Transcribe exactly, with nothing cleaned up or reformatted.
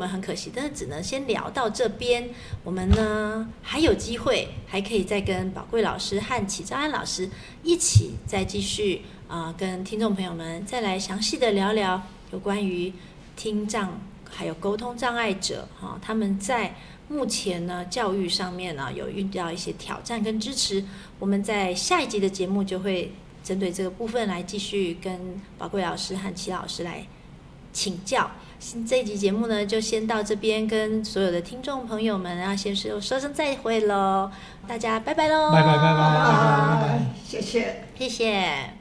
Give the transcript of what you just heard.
们很可惜，但是只能先聊到这边。我们呢还有机会，还可以再跟宝贵老师和启昭安老师一起再继续啊、呃，跟听众朋友们再来详细的聊聊有关于听障还有沟通障碍者哈、哦，他们在目前呢教育上面呢有遇到一些挑战跟支持。我们在下一集的节目就会针对这个部分来继续跟宝贵老师和齐老师来请教。这一集节目呢就先到这边，跟所有的听众朋友们啊先说说声再会咯，大家拜拜咯， 拜拜拜拜拜拜拜拜， 谢谢谢谢。